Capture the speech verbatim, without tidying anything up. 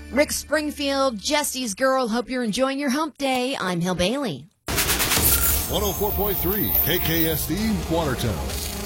Rick Springfield, Jesse's Girl. Hope you're enjoying your hump day. I'm Hill Bailey. one oh four point three K K S D Watertown.